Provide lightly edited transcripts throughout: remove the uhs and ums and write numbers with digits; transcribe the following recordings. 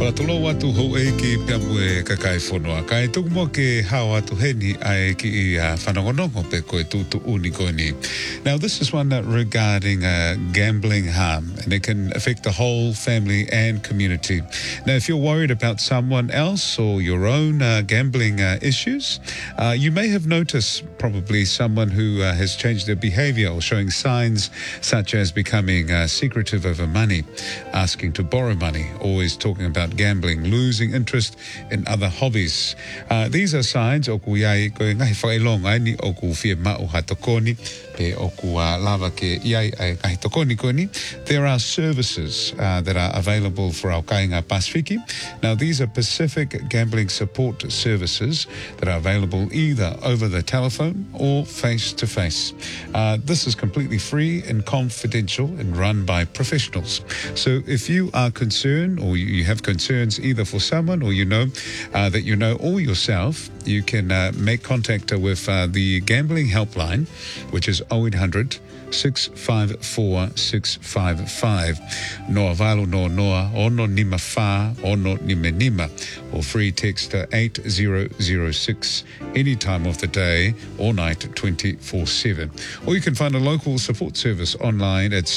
Wharatolo watu ho e ki pia mue kakai whanua. Kai tuku mo ke hao atu heni ai ki i whanongonongo pe koe tutu uni koe ni. Now this is one regarding gambling harm, and it can affect the whole family and community. Now if you're worried about someone else or your own gambling issues, you may have noticed probably someone who has changed their behavior or showing signs such as becoming secretive over money, asking to borrow money, always talking about gambling, losing interest in other hobbies. These are signs o ku iai koe ngahi whaelonga ni o ku whia mau hatokoni pe o ku lava ke iai ai ngahi tokoni koni. There are services that are available for our kainga Pasifiki. Now these are Pacific Gambling Support Services that are available either over the telephone or face to face. This is completely free and confidential and run by professionals. So if you are concerned or you have concerns either for someone or that you know or yourself, you can make contact with the gambling helpline, which is 0800 654 655. Noa valo no noa, ono nima fa, ono nime nima, or free text to 8006 any time of the day or night 24/7. Or you can find a local support service online at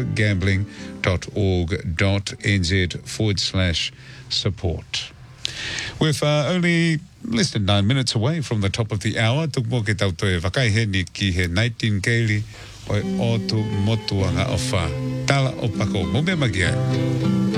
safergambling.org.nz/support. With only less than 9 minutes away from the top of the hour, tukmo ke tau toe whakaiheni ki he Nightingale o tu motuanga o wha. Tala o pako, mo me magia.